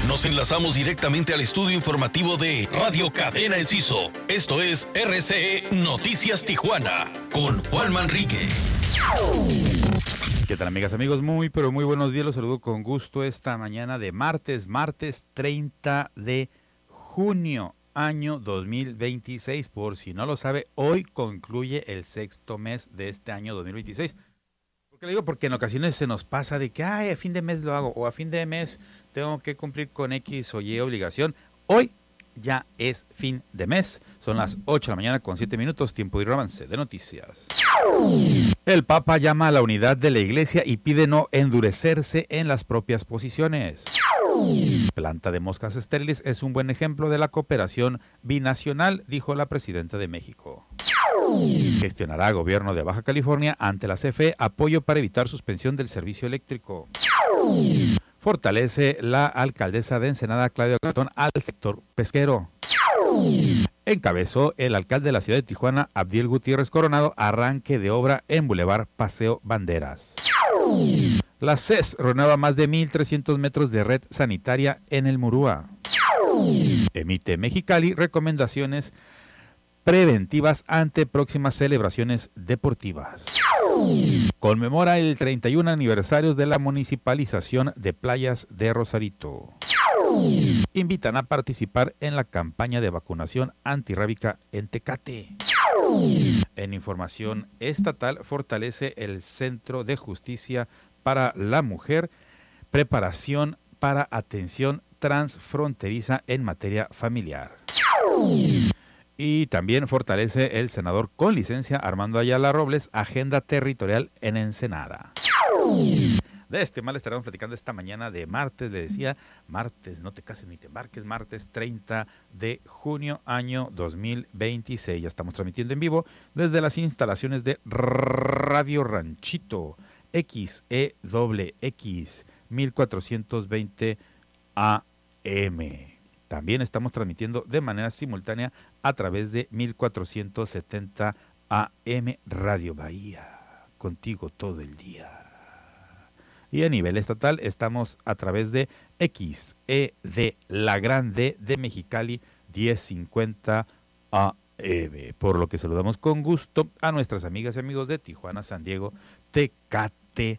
Nos enlazamos directamente al estudio informativo de Radio Cadena Enciso. Esto es RCE Noticias Tijuana con Juan Manrique. ¿Qué tal, amigas, amigos? Muy, pero muy buenos días. Los saludo con gusto esta mañana de martes 30 de junio, año 2026. Por si no lo sabe, hoy concluye el sexto mes de este año 2026. ¿Por qué le digo? Porque en ocasiones se nos pasa de que, a fin de mes lo hago, o a fin de mes tengo que cumplir con X o Y obligación. Hoy ya es fin de mes. Son las 8 de la mañana con 7 minutos, tiempo de romance de noticias. El Papa llama a la unidad de la Iglesia y pide no endurecerse en las propias posiciones. Planta de moscas estériles es un buen ejemplo de la cooperación binacional, dijo la presidenta de México. Gestionará gobierno de Baja California ante la CFE apoyo para evitar suspensión del servicio eléctrico. Fortalece la alcaldesa de Ensenada, Claudia Gatón, al sector pesquero. Encabezó el alcalde de la ciudad de Tijuana, Abdiel Gutiérrez Coronado, arranque de obra en Boulevard Paseo Banderas. La CES renueva más de 1,300 metros de red sanitaria en el Murúa. Emite Mexicali recomendaciones preventivas ante próximas celebraciones deportivas. Conmemora el 31 aniversario de la municipalización de playas de Rosarito. Invitan a participar en la campaña de vacunación antirrábica en Tecate. En información estatal, fortalece el Centro de Justicia para la Mujer, preparación para atención transfronteriza en materia familiar. Y también fortalece el senador con licencia Armando Ayala Robles, agenda territorial en Ensenada. De este mal estaremos platicando esta mañana de martes, le decía, martes, no te cases ni te embarques, martes 30 de junio, año 2026. Ya estamos transmitiendo en vivo desde las instalaciones de Radio Ranchito, XEWX 1420 AM. También estamos transmitiendo de manera simultánea a través de 1470 AM Radio Bahía, contigo todo el día. Y a nivel estatal estamos a través de XED La Grande de Mexicali 1050 AM. Por lo que saludamos con gusto a nuestras amigas y amigos de Tijuana, San Diego, Tecate,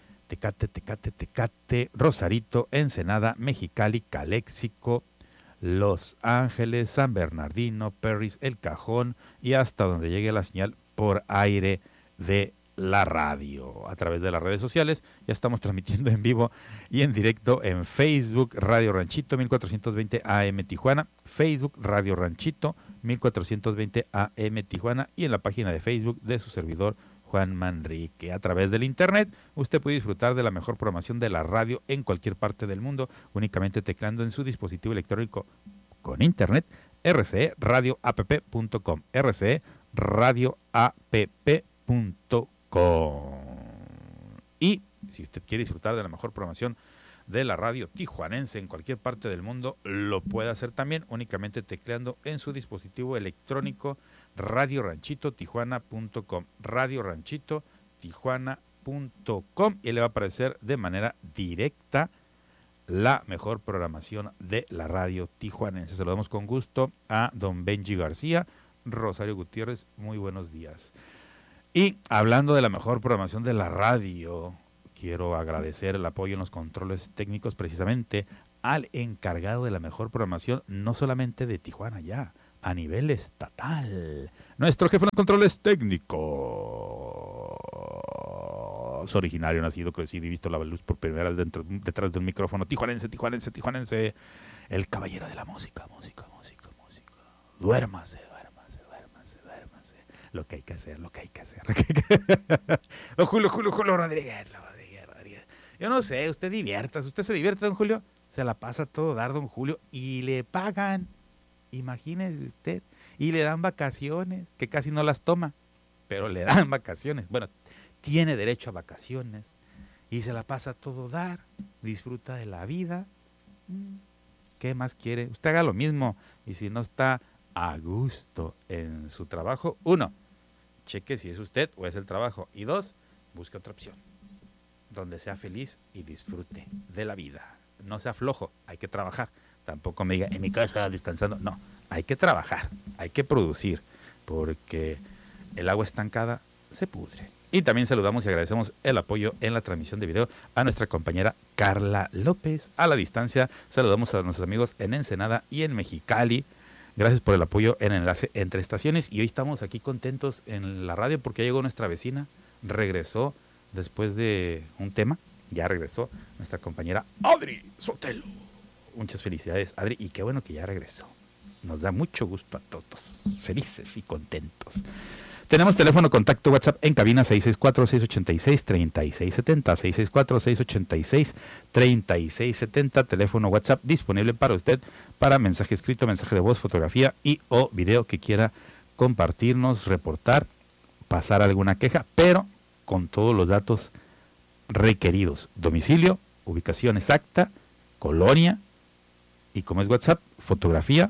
Rosarito, Ensenada, Mexicali, Caléxico, Los Ángeles, San Bernardino, Perris, El Cajón y hasta donde llegue la señal por aire de la radio. A través de las redes sociales ya estamos transmitiendo en vivo y en directo en Facebook Radio Ranchito 1420 AM Tijuana, Facebook Radio Ranchito 1420 AM Tijuana y en la página de Facebook de su servidor Juan Manrique. A través del internet usted puede disfrutar de la mejor programación de la radio en cualquier parte del mundo, únicamente tecleando en su dispositivo electrónico con internet rceradioapp.com, rceradioapp.com. Y si usted quiere disfrutar de la mejor programación de la radio tijuanense en cualquier parte del mundo, lo puede hacer también únicamente tecleando en su dispositivo electrónico radioranchitotijuana.com, radioranchitotijuana.com, y le va a aparecer de manera directa la mejor programación de la radio tijuanense. Saludamos con gusto a don Benji García, Rosario Gutiérrez, muy buenos días. Y hablando de la mejor programación de la radio, quiero agradecer el apoyo en los controles técnicos precisamente al encargado de la mejor programación, no solamente de Tijuana ya, a nivel estatal. Nuestro jefe de los controles técnicos, originario, nacido, crecido y visto la luz por primera vez detrás de un micrófono, tijuanense, el caballero de la música. Duérmase. Lo que hay que hacer. Don Julio Rodríguez. Yo no sé, usted se divierte, don Julio, se la pasa todo dar, don Julio, y le pagan, imagínese usted, y le dan vacaciones, que casi no las toma, pero le dan vacaciones. Bueno, tiene derecho a vacaciones, y se la pasa todo dar, disfruta de la vida. ¿Qué más quiere? Usted haga lo mismo, y si no está a gusto en su trabajo, 1, cheque si es usted o es el trabajo, y 2, busque otra opción donde sea feliz y disfrute de la vida. no sea flojo, hay que trabajar. Tampoco me diga, en mi casa descansando. No, hay que trabajar, hay que producir, porque el agua estancada se pudre. Y también saludamos y agradecemos el apoyo en la transmisión de video a nuestra compañera Carla López. A la distancia, saludamos a nuestros amigos en Ensenada y en Mexicali. Gracias por el apoyo en el enlace entre estaciones. Y hoy estamos aquí contentos en la radio porque llegó nuestra vecina, regresó después de un tema, ya regresó nuestra compañera Adri Sotelo. Muchas felicidades, Adri, y qué bueno que ya regresó. Nos da mucho gusto a todos, felices y contentos. Tenemos teléfono contacto WhatsApp en cabina 664-686-3670, 664-686-3670, teléfono WhatsApp disponible para usted para mensaje escrito, mensaje de voz, fotografía y o video que quiera compartirnos, reportar, pasar alguna queja, pero con todos los datos requeridos: domicilio, ubicación exacta, colonia y, como es WhatsApp, fotografía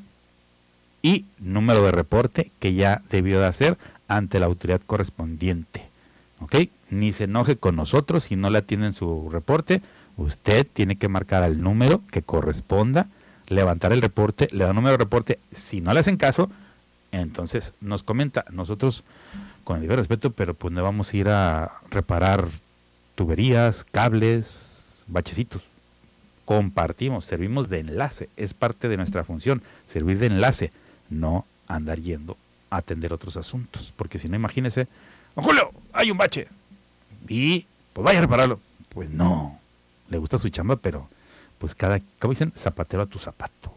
y número de reporte que ya debió de hacer ante la autoridad correspondiente. ¿Ok? Ni se enoje con nosotros si no le atienden su reporte. Usted tiene que marcar al número que corresponda, levantar el reporte, le da un número de reporte. Si no le hacen caso, entonces nos comenta. Nosotros, con el debido respeto, pero pues no vamos a ir a reparar tuberías, cables, bachecitos. Compartimos, servimos de enlace, es parte de nuestra función, servir de enlace, no andar yendo a atender otros asuntos, porque si no, imagínese, don Julio, hay un bache, y pues vaya a repararlo. Pues no, le gusta su chamba, pero pues como dicen, zapatero a tu zapato.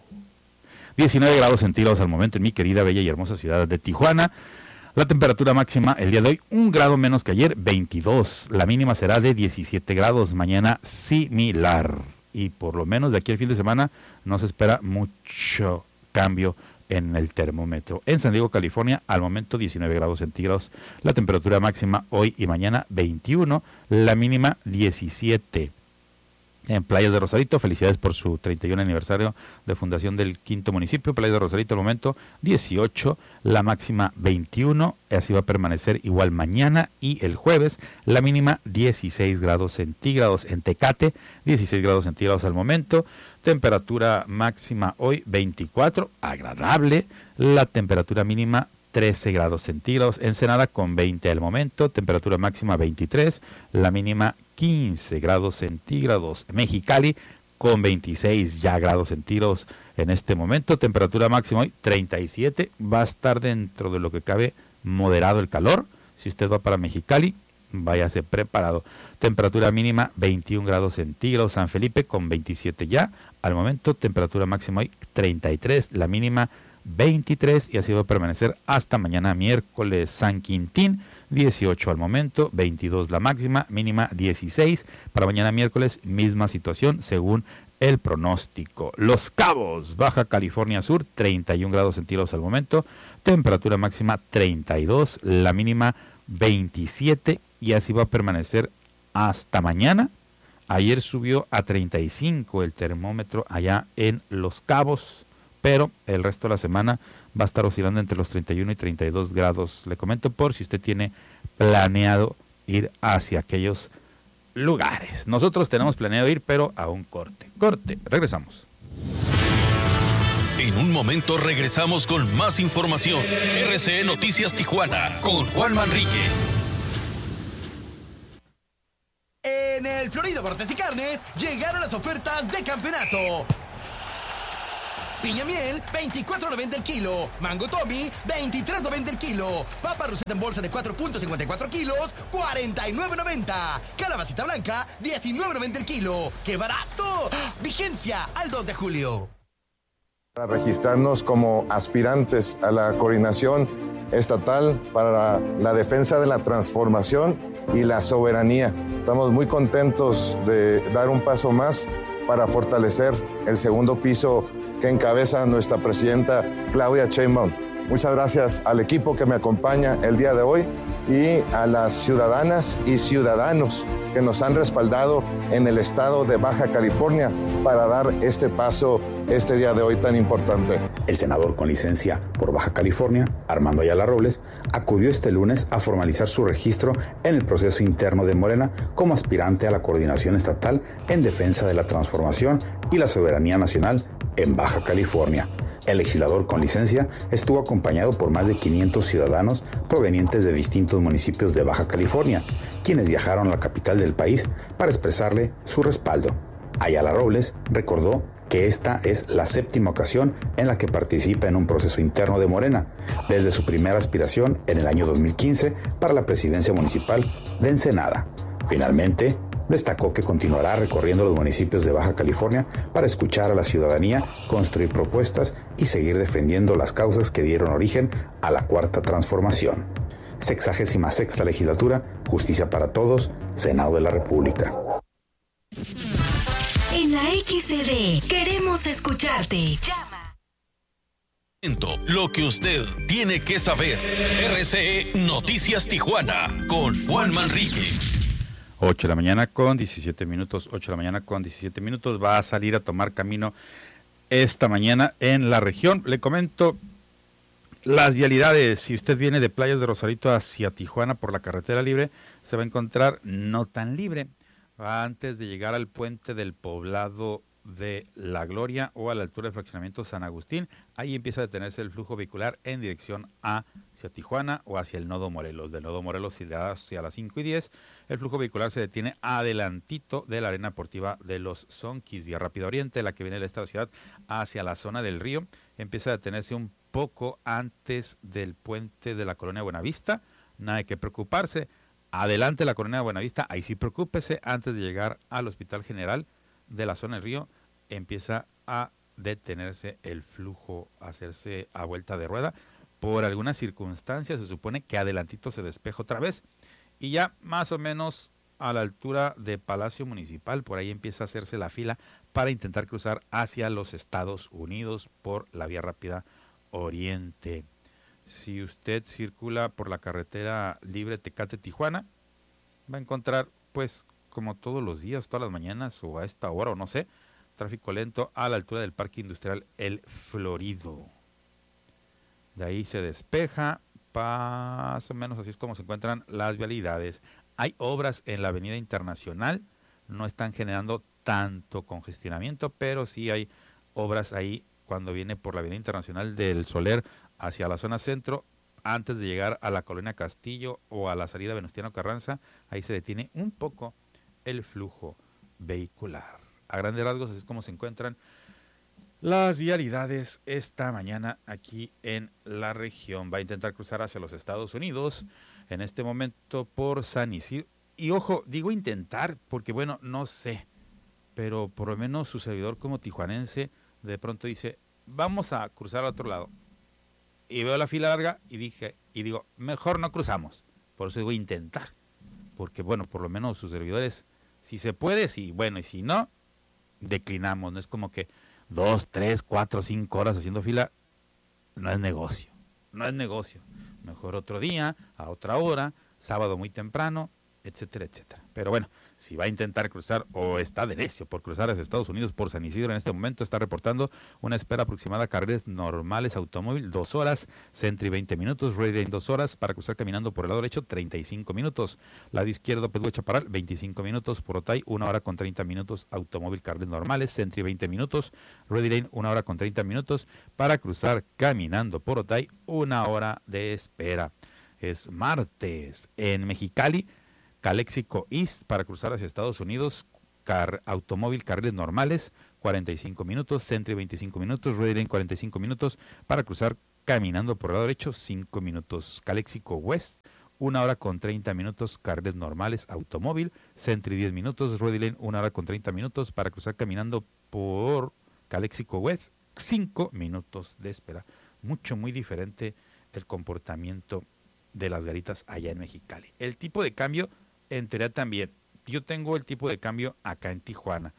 19 grados centígrados al momento en mi querida, bella y hermosa ciudad de Tijuana. La temperatura máxima el día de hoy, 1 grado menos que ayer, 22. La mínima será de 17 grados, mañana similar. Y por lo menos de aquí al fin de semana no se espera mucho cambio en el termómetro. En San Diego, California, al momento 19 grados centígrados. La temperatura máxima hoy y mañana 21, la mínima 17. En Playas de Rosarito, felicidades por su 31 aniversario de fundación del 5º municipio. Playas de Rosarito al momento 18, la máxima 21, así va a permanecer igual mañana y el jueves, la mínima 16 grados centígrados. En Tecate, 16 grados centígrados al momento, temperatura máxima hoy 24, agradable, la temperatura mínima 13 grados centígrados. Ensenada con 20 al momento, temperatura máxima 23, la mínima 15 grados centígrados. Mexicali con 26 ya grados centígrados en este momento, temperatura máxima hoy 37, va a estar dentro de lo que cabe moderado el calor. Si usted va para Mexicali, váyase preparado. Temperatura mínima 21 grados centígrados. San Felipe con 27 ya al momento, temperatura máxima hoy 33, la mínima 23, y así va a permanecer hasta mañana miércoles. San Quintín 18 al momento, 22 la máxima, mínima 16. Para mañana miércoles, misma situación según el pronóstico. Los Cabos, Baja California Sur, 31 grados centígrados al momento, temperatura máxima 32, la mínima 27, y así va a permanecer hasta mañana. Ayer subió a 35 el termómetro allá en Los Cabos, pero el resto de la semana va a estar oscilando entre los 31 y 32 grados. Le comento por si usted tiene planeado ir hacia aquellos lugares. Nosotros tenemos planeado ir, pero a un corte. Regresamos. En un momento regresamos con más información. RCE Noticias Tijuana con Juan Manrique. En el Florido Cortes y Carnes llegaron las ofertas de campeonato. Piña miel, $24.90 el kilo. Mango Tommy, $23.90 el kilo. Papa Rosetta en bolsa de 4.54 kilos, $49.90. Calabacita blanca, $19.90 el kilo. ¡Qué barato! Vigencia al 2 de julio. Para registrarnos como aspirantes a la coordinación estatal para la defensa de la transformación y la soberanía. Estamos muy contentos de dar un paso más para fortalecer el segundo piso que encabeza nuestra presidenta Claudia Sheinbaum. Muchas gracias al equipo que me acompaña el día de hoy y a las ciudadanas y ciudadanos que nos han respaldado en el estado de Baja California para dar este paso este día de hoy tan importante. El senador con licencia por Baja California, Armando Ayala Robles, acudió este lunes a formalizar su registro en el proceso interno de Morena como aspirante a la coordinación estatal en defensa de la transformación y la soberanía nacional en Baja California. El legislador con licencia estuvo acompañado por más de 500 ciudadanos provenientes de distintos municipios de Baja California, quienes viajaron a la capital del país para expresarle su respaldo. Ayala Robles recordó que esta es la 7ª ocasión en la que participa en un proceso interno de Morena, desde su primera aspiración en el año 2015 para la presidencia municipal de Ensenada. Finalmente, destacó que continuará recorriendo los municipios de Baja California para escuchar a la ciudadanía, construir propuestas y seguir defendiendo las causas que dieron origen a la Cuarta Transformación. 66ª Legislatura, Justicia para Todos, Senado de la República. En la XCD queremos escucharte. Llama. Lo que usted tiene que saber. RCE Noticias Tijuana con Juan Manrique. 8 de la mañana con 17 minutos. 8 de la mañana con 17 minutos. Va a salir a tomar camino esta mañana en la región. Le comento las vialidades. Si usted viene de Playas de Rosarito hacia Tijuana por la carretera libre, se va a encontrar no tan libre. Antes de llegar al puente del Poblado de La Gloria o a la altura del fraccionamiento San Agustín, ahí empieza a detenerse el flujo vehicular en dirección hacia Tijuana o hacia el Nodo Morelos. Del Nodo Morelos hacia las 5:10, el flujo vehicular se detiene adelantito de la Arena Deportiva de los Sonquis, vía Rápida Oriente, la que viene del estado de Ciudad hacia la zona del río. Empieza a detenerse un poco antes del puente de la Colonia Buenavista, nada de qué preocuparse. Adelante la Colonia Buenavista, ahí sí preocúpese, antes de llegar al Hospital General de la zona del río, empieza a detenerse el flujo, a hacerse a vuelta de rueda. Por alguna circunstancia se supone que adelantito se despeja otra vez y ya más o menos a la altura de Palacio Municipal, por ahí empieza a hacerse la fila para intentar cruzar hacia los Estados Unidos por la vía rápida Oriente. Si usted circula por la carretera libre Tecate-Tijuana, va a encontrar, pues, como todos los días, todas las mañanas o a esta hora o no sé, tráfico lento a la altura del Parque Industrial El Florido. De ahí se despeja, más o menos así es como se encuentran las vialidades. Hay obras en la Avenida Internacional, no están generando tanto congestionamiento, pero sí hay obras ahí cuando viene por la Avenida Internacional del Soler hacia la zona centro, antes de llegar a la Colonia Castillo o a la salida Venustiano Carranza, ahí se detiene un poco el flujo vehicular. A grandes rasgos así es como se encuentran las vialidades esta mañana aquí en la región. Va a intentar cruzar hacia los Estados Unidos en este momento por San Isidro. Y ojo, digo intentar porque bueno, no sé, pero por lo menos su servidor como tijuanense de pronto dice, vamos a cruzar al otro lado. Y veo la fila larga y digo, mejor no cruzamos. Por eso digo intentar. Porque bueno, por lo menos sus servidores, si se puede, sí, bueno, y si no, declinamos. No es como que 2, 3, 4, 5 horas haciendo fila. No es negocio. No es negocio. Mejor otro día, a otra hora, sábado muy temprano, etcétera, etcétera. Pero bueno, si va a intentar cruzar o está de necio por cruzar hacia Estados Unidos por San Isidro, en este momento está reportando una espera aproximada, carriles normales, automóvil 2 horas, Sentry 20 minutos, Ready Lane 2 horas, para cruzar caminando por el lado derecho 35 minutos, lado izquierdo Pedro Chaparral 25 minutos, por Otay 1 hora con 30 minutos, automóvil, carriles normales, Sentry 20 minutos, Ready Lane 1 hora con 30 minutos, para cruzar caminando por Otay 1 hora de espera. Es martes en Mexicali, Calexico East para cruzar hacia Estados Unidos, automóvil, carriles normales, 45 minutos, Sentry 25 minutos, Ready Lane 45 minutos, para cruzar caminando por el lado derecho, 5 minutos. Calexico West, 1 hora con 30 minutos, carriles normales, automóvil, Sentry 10 minutos, Ready Lane 1 hora con 30 minutos, para cruzar caminando por Calexico West, 5 minutos de espera. Muy diferente el comportamiento de las garitas allá en Mexicali. El tipo de cambio, en teoría también. Yo tengo el tipo de cambio acá en Tijuana.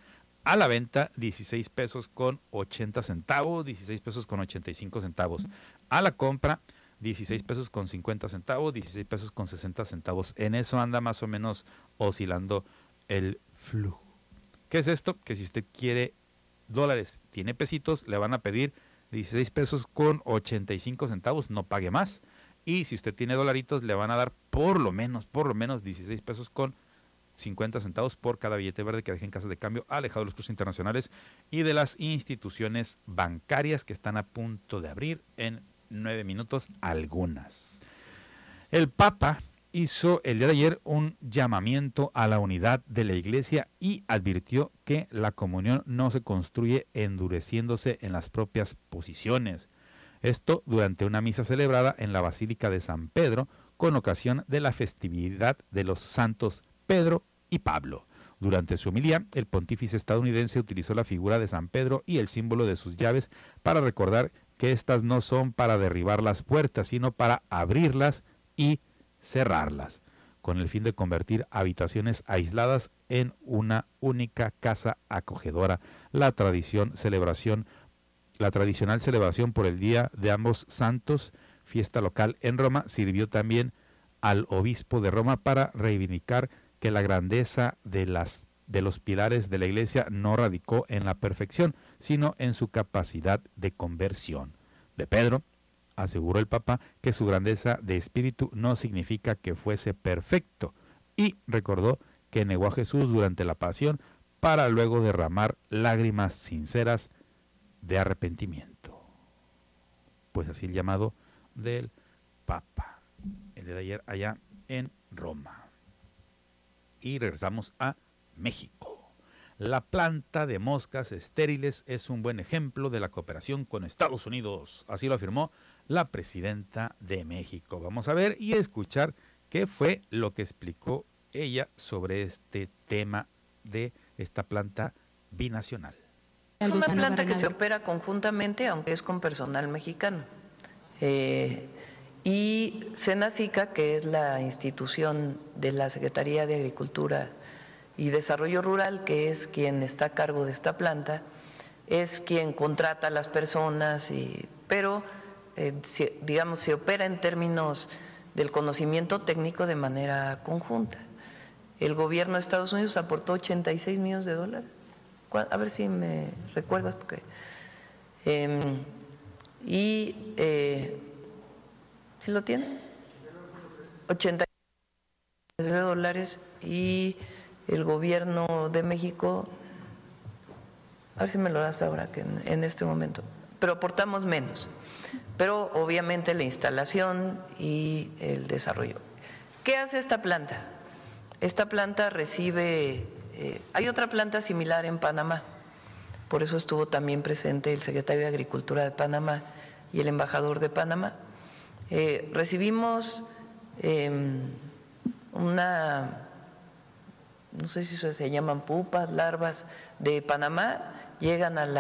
A la venta, 16 pesos con 80 centavos, 16 pesos con 85 centavos. A la compra, 16 pesos con 50 centavos, 16 pesos con 60 centavos. En eso anda más o menos oscilando el flujo. ¿Qué es esto? Que si usted quiere dólares, tiene pesitos, le van a pedir 16 pesos con 85 centavos, no pague más. Y si usted tiene dolaritos, le van a dar por lo menos 16 pesos con 50 centavos por cada billete verde que deje en casas de cambio, alejado de los cruces internacionales y de las instituciones bancarias que están a punto de abrir en 9 minutos algunas. El Papa hizo el día de ayer un llamamiento a la unidad de la Iglesia y advirtió que la comunión no se construye endureciéndose en las propias posiciones. Esto durante una misa celebrada en la Basílica de San Pedro con ocasión de la festividad de los santos Pedro y Pablo. Durante su homilía, el pontífice estadounidense utilizó la figura de San Pedro y el símbolo de sus llaves para recordar que estas no son para derribar las puertas, sino para abrirlas y cerrarlas, con el fin de convertir habitaciones aisladas en una única casa acogedora. La tradicional celebración por el Día de Ambos Santos, fiesta local en Roma, sirvió también al obispo de Roma para reivindicar que la grandeza de los pilares de la Iglesia no radicó en la perfección, sino en su capacidad de conversión. De Pedro, aseguró el Papa que su grandeza de espíritu no significa que fuese perfecto, y recordó que negó a Jesús durante la pasión para luego derramar lágrimas sinceras de arrepentimiento. Pues así el llamado del Papa el día de ayer allá en Roma. Y regresamos a México. La planta de moscas estériles es un buen ejemplo de la cooperación con Estados Unidos, así lo afirmó la presidenta de México. Vamos a ver y escuchar qué fue lo que explicó ella sobre este tema de esta planta binacional. Es una planta que se opera conjuntamente, aunque es con personal mexicano. Y Senacica, que es la institución de la Secretaría de Agricultura y Desarrollo Rural, que es quien está a cargo de esta planta, es quien contrata a las personas, pero digamos se opera en términos del conocimiento técnico de manera conjunta. El gobierno de Estados Unidos aportó $86 millones. A ver si me recuerdas, porque ¿sí lo tiene? $80 millones y el gobierno de México, a ver si me lo das ahora, que en este momento, pero aportamos menos, pero obviamente la instalación y el desarrollo. ¿Qué hace esta planta? Esta planta recibe, hay otra planta similar en Panamá, por eso estuvo también presente el secretario de Agricultura de Panamá y el embajador de Panamá. Recibimos no sé si se llaman pupas, larvas de Panamá, llegan a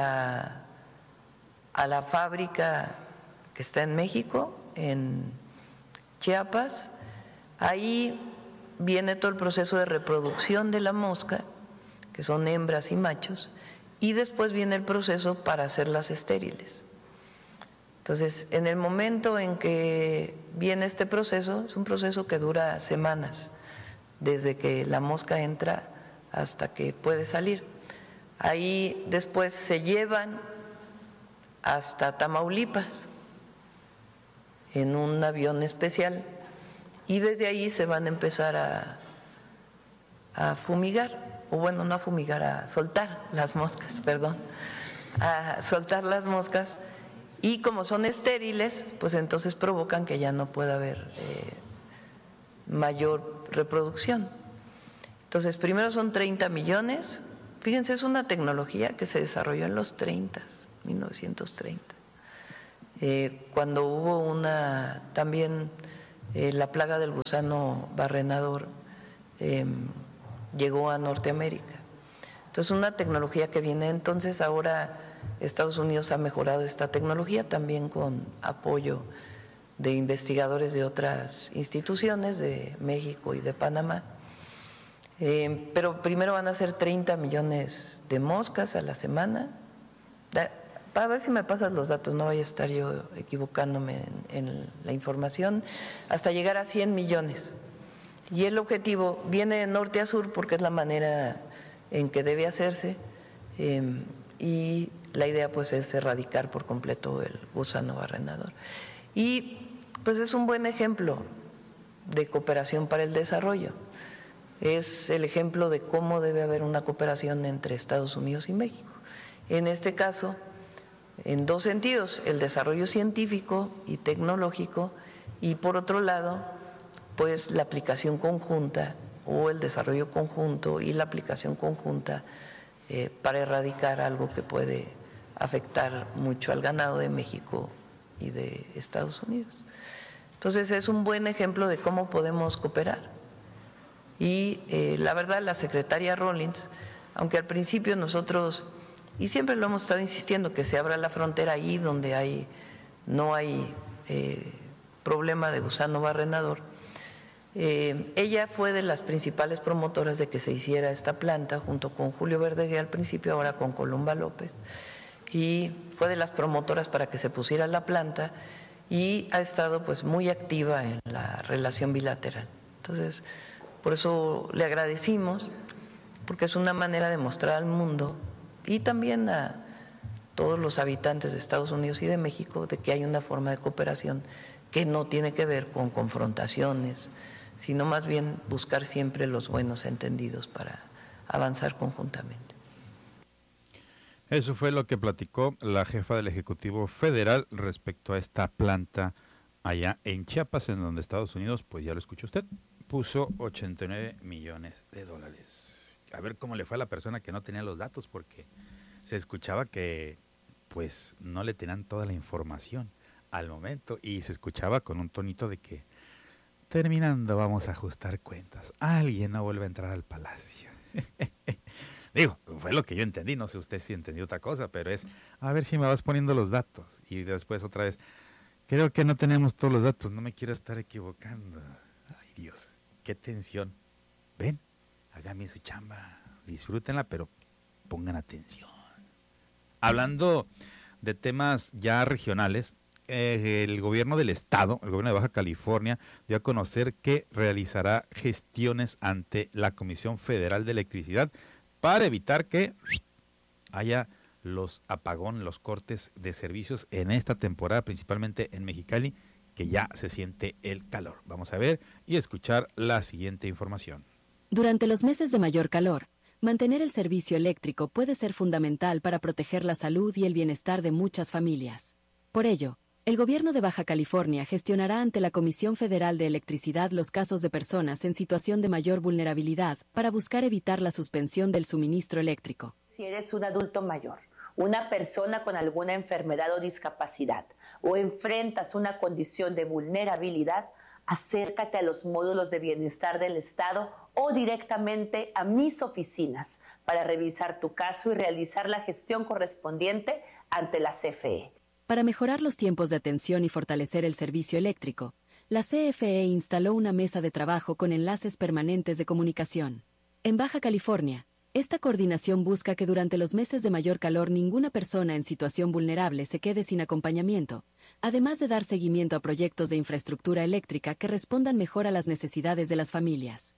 la fábrica que está en México, en Chiapas. Ahí viene todo el proceso de reproducción de la mosca, que son hembras y machos, y después viene el proceso para hacerlas estériles. Entonces, en el momento en que viene este proceso, es un proceso que dura semanas, desde que la mosca entra hasta que puede salir. Ahí después se llevan hasta Tamaulipas en un avión especial y desde ahí se van a empezar a fumigar, o bueno, no a fumigar, a soltar las moscas, a soltar las moscas. Y como son estériles, pues entonces provocan que ya no pueda haber mayor reproducción. Entonces, primero son 30 millones. Fíjense, es una tecnología que se desarrolló en los 1930. Cuando hubo también la plaga del gusano barrenador llegó a Norteamérica. Entonces, una tecnología que viene entonces ahora. Estados Unidos ha mejorado esta tecnología también con apoyo de investigadores de otras instituciones de México y de Panamá. Pero primero van a ser 30 millones de moscas a la semana. Para ver si me pasas los datos, no voy a estar yo equivocándome en la información, hasta llegar a 100 millones. Y el objetivo viene de norte a sur porque es la manera en que debe hacerse, y la idea pues es erradicar por completo el gusano barrenador. Y pues es un buen ejemplo de cooperación para el desarrollo. Es el ejemplo de cómo debe haber una cooperación entre Estados Unidos y México. En este caso, en dos sentidos, el desarrollo científico y tecnológico, y por otro lado, pues la aplicación conjunta o el desarrollo conjunto y la aplicación conjunta para erradicar algo que puede afectar mucho al ganado de México y de Estados Unidos. Entonces es un buen ejemplo de cómo podemos cooperar. Y la verdad, la secretaria Rawlings, aunque al principio nosotros, y siempre lo hemos estado insistiendo, que se abra la frontera ahí donde no hay problema de gusano barrenador, ella fue de las principales promotoras de que se hiciera esta planta, junto con Julio Verdeguer al principio, ahora con Columba López, y fue de las promotoras para que se pusiera la planta, y ha estado pues muy activa en la relación bilateral. Entonces, por eso le agradecimos, porque es una manera de mostrar al mundo y también a todos los habitantes de Estados Unidos y de México de que hay una forma de cooperación que no tiene que ver con confrontaciones, sino más bien buscar siempre los buenos entendidos para avanzar conjuntamente. Eso fue lo que platicó la jefa del Ejecutivo Federal respecto a esta planta allá en Chiapas, en donde Estados Unidos, pues ya lo escuchó usted, puso 89 millones de dólares. A ver cómo le fue a la persona que no tenía los datos, porque se escuchaba que pues no le tenían toda la información al momento, y se escuchaba con un tonito de que terminando vamos a ajustar cuentas, alguien no vuelve a entrar al palacio. Digo, fue lo que yo entendí, no sé usted si entendió otra cosa, pero es, a ver si me vas poniendo los datos, y después otra vez, creo que no tenemos todos los datos, no me quiero estar equivocando. Ay Dios, qué tensión. Ven, hagan bien su chamba, disfrútenla, pero pongan atención. Hablando de temas ya regionales, el gobierno del estado, el gobierno de Baja California, dio a conocer que realizará gestiones ante la Comisión Federal de Electricidad para evitar que haya los apagones, los cortes de servicios en esta temporada, principalmente en Mexicali, que ya se siente el calor. Vamos a ver y escuchar la siguiente información. Durante los meses de mayor calor, mantener el servicio eléctrico puede ser fundamental para proteger la salud y el bienestar de muchas familias. Por ello, el gobierno de Baja California gestionará ante la Comisión Federal de Electricidad los casos de personas en situación de mayor vulnerabilidad para buscar evitar la suspensión del suministro eléctrico. Si eres un adulto mayor, una persona con alguna enfermedad o discapacidad, o enfrentas una condición de vulnerabilidad, acércate a los módulos de bienestar del Estado o directamente a mis oficinas para revisar tu caso y realizar la gestión correspondiente ante la CFE. Para mejorar los tiempos de atención y fortalecer el servicio eléctrico, la CFE instaló una mesa de trabajo con enlaces permanentes de comunicación. En Baja California, esta coordinación busca que durante los meses de mayor calor ninguna persona en situación vulnerable se quede sin acompañamiento, además de dar seguimiento a proyectos de infraestructura eléctrica que respondan mejor a las necesidades de las familias.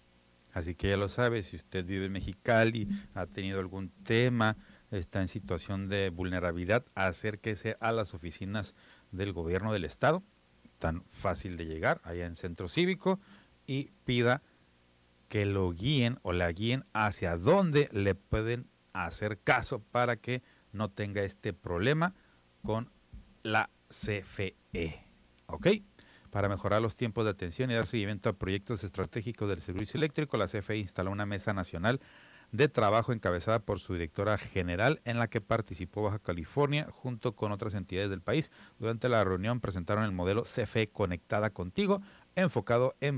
Así que ya lo sabe, si usted vive en Mexicali, ha tenido algún tema, está en situación de vulnerabilidad, acérquese a las oficinas del gobierno del estado, tan fácil de llegar, allá en Centro Cívico, y pida que lo guíen o la guíen hacia dónde le pueden hacer caso para que no tenga este problema con la CFE. ¿Ok? Para mejorar los tiempos de atención y dar seguimiento a proyectos estratégicos del servicio eléctrico, la CFE instaló una mesa nacional de trabajo encabezada por su directora general, en la que participó Baja California junto con otras entidades del país. Durante la reunión presentaron el modelo CFE Conectada Contigo, enfocado en